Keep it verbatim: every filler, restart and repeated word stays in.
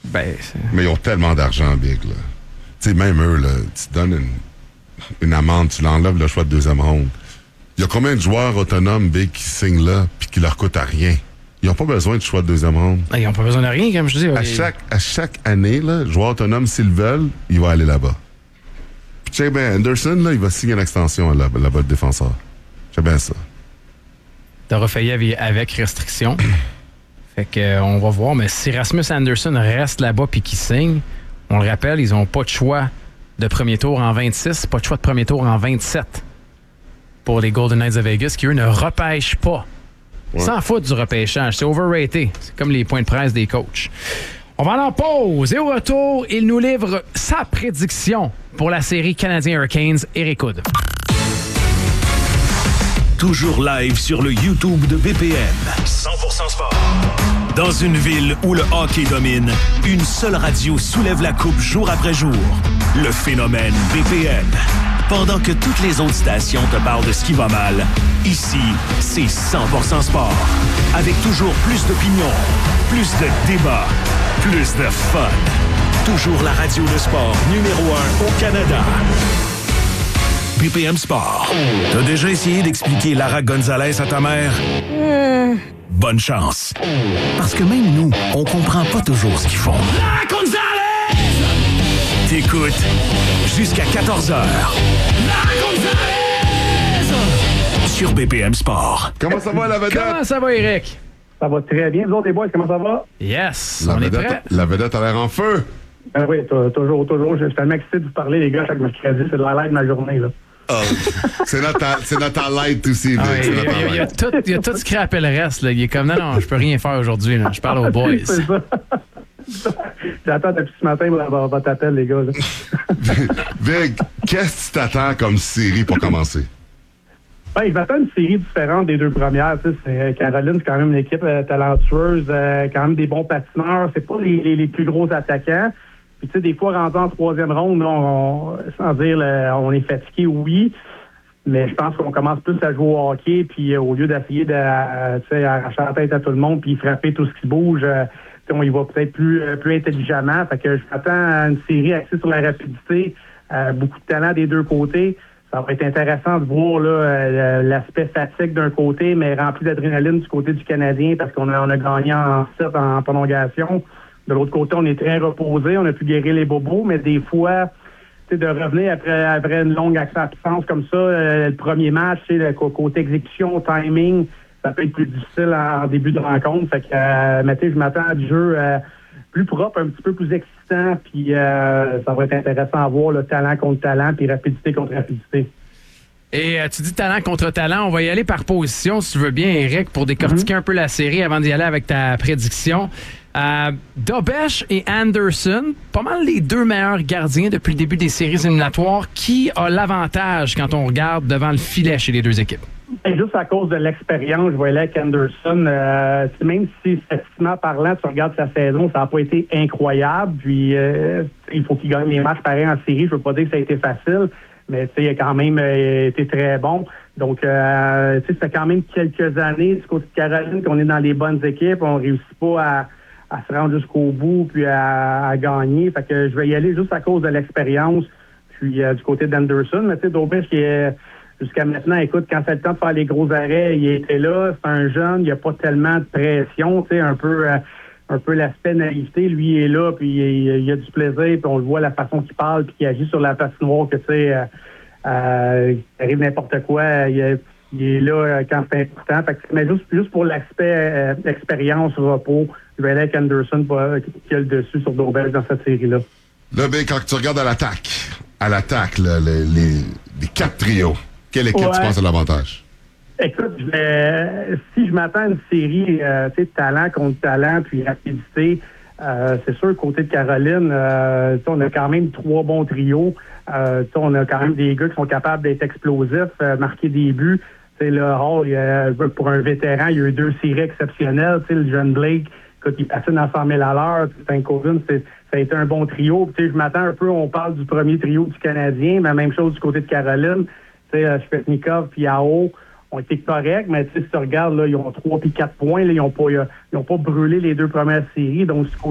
Ben, mais ils ont tellement d'argent, Big, là. Tu sais, même eux, là, tu donnes une, une amende, tu l'enlèves le choix de deuxième ronde. Il y a combien de joueurs autonomes, Big, qui signent là, puis qui leur coûtent à rien? Ils n'ont pas besoin de choix de deuxième ronde. Ils n'ont pas besoin de rien, comme je dis. À chaque, à chaque année, là, joueur autonome, s'ils veulent, il va aller là-bas. Puis, check bien, Anderson, là, il va signer une extension là, là-bas de défenseur. Check bien ça. Dorofeyev avec restriction. Fait que, euh, on va voir. Mais si Rasmus Anderson reste là-bas puis qu'il signe, on le rappelle, ils n'ont pas de choix de premier tour en vingt-six, pas de choix de premier tour en vingt-sept pour les Golden Knights de Vegas, qui, eux, ne repêchent pas. Ouais. Sans foutre du repêchage. C'est overrated. C'est comme les points de presse des coachs. On va aller en pause. Et au retour, il nous livre sa prédiction pour la série Canadiens Hurricanes. Éric Hood. Toujours live sur le YouTube de B P M. cent pour cent sport. Dans une ville où le hockey domine, une seule radio soulève la coupe jour après jour. Le phénomène B P M. Pendant que toutes les autres stations te parlent de ce qui va mal, ici, c'est cent pour cent sport. Avec toujours plus d'opinions, plus de débats, plus de fun. Toujours la radio de sport numéro un au Canada. B P M Sport. T'as déjà essayé d'expliquer Lara Gonzalez à ta mère? Mmh. Bonne chance. Parce que même nous, on comprend pas toujours ce qu'ils font. Lara Gonzalez! T'écoutes jusqu'à quatorze heures. Lara Gonzalez! Sur B P M Sport. Comment ça va, la vedette? Comment ça va, Eric? Ça va très bien. Vous autres, les boys, comment ça va? Yes, la on vedette, est prêts. La vedette a l'air en feu. Ben oui, toujours, toujours. Je suis tellement excité de vous parler, les gars, chaque mercredi. C'est de la live de ma journée, là. Oh, c'est notre, c'est notre light aussi. Ah oui, il, y a, il, y a tout, il y a tout scrappé le reste. Là. Il est comme, non, non, je peux rien faire aujourd'hui. Là. Je parle aux boys. C'est ça. J'attends depuis ce matin pour votre appel, les gars. Vic, qu'est-ce que tu t'attends comme série pour commencer? Ben, je m'attends à une série différente des deux premières. Tu sais, c'est, Caroline, c'est quand même une équipe euh, talentueuse, euh, quand même des bons patineurs. C'est pas les, les, les plus gros attaquants. Puis, tu sais, des fois, rendu en troisième ronde, là, on, sans dire, là, on est fatigué, oui. Mais je pense qu'on commence plus à jouer au hockey. Puis, euh, au lieu d'essayer de, euh, tu sais, arracher la tête à tout le monde puis frapper tout ce qui bouge, euh, on y va peut-être plus, euh, plus intelligemment. Fait que je m'attends à une série axée sur la rapidité, euh, beaucoup de talent des deux côtés. Ça va être intéressant de voir là, euh, l'aspect fatigue d'un côté, mais rempli d'adrénaline du côté du Canadien parce qu'on a, on a gagné en sept en prolongation. De l'autre côté, on est très reposé, on a pu guérir les bobos, mais des fois, tu sais, de revenir après, après une longue absence comme ça, euh, le premier match, tu sais, le côté exécution, timing, ça peut être plus difficile en, en début de rencontre. Fait que, euh, mais tu sais, je m'attends à du jeu euh, plus propre, un petit peu plus excitant, puis euh, ça va être intéressant à voir, le talent contre talent, puis rapidité contre rapidité. Et euh, tu dis talent contre talent, on va y aller par position, si tu veux bien, Eric, pour décortiquer mm-hmm. un peu la série avant d'y aller avec ta prédiction. Euh, Dobesch et Anderson, pas mal les deux meilleurs gardiens depuis le début des séries éliminatoires. Qui a l'avantage quand on regarde devant le filet chez les deux équipes? Et juste à cause de l'expérience, je voyais avec Anderson, euh, même si statistiquement parlant, tu regardes sa saison, ça n'a pas été incroyable. Puis euh, il faut qu'il gagne les matchs pareils en série. Je veux pas dire que ça a été facile, mais il a quand même euh, été très bon. Donc, euh, ça fait quand même quelques années du côté de Caroline qu'on est dans les bonnes équipes. On réussit pas à, à se rendre jusqu'au bout puis à, à gagner. Fait que je vais y aller juste à cause de l'expérience. Puis euh, du côté d'Anderson, mais tu sais, Dobesch qui est jusqu'à maintenant, écoute, quand c'est le temps de faire les gros arrêts, il était là, c'est un jeune, il n'y a pas tellement de pression, tu sais, un peu euh, un peu l'aspect naïveté, lui il est là, puis il, il y a du plaisir, puis on le voit la façon qu'il parle, puis qu'il agit sur la patinoire, que tu sais, euh, euh, il arrive n'importe quoi, il est, il est là euh, quand c'est important. Fait que, mais juste, juste pour l'aspect euh, expérience, repos, je vais aller avec Anderson pour, euh, qui a le dessus sur Dobesch dans cette série-là. Là, ben, quand tu regardes à l'attaque, à l'attaque, là, les, les, les quatre trios, quelle équipe ouais. tu penses à l'avantage? Écoute, je vais, si je m'attends à une série euh, tu sais, talent contre talent, puis rapidité, euh, c'est sûr, côté de Caroline, euh, on a quand même trois bons trios. Euh, on a quand même des gars qui sont capables d'être explosifs, euh, marquer des buts. T'sais, le Hall, il a, pour un vétéran, il y a eu deux séries exceptionnelles. T'sais, le jeune Blake, quand il passait dans cent mille à l'heure, Stankoven, ça a été un bon trio. Je m'attends un peu, on parle du premier trio du Canadien, mais même chose du côté de Caroline. Svechnikov puis Yao ont été corrects, mais si tu regardes, là, ils ont trois puis quatre points. Là, ils n'ont pas, ils ont pas brûlé les deux premières séries. Donc,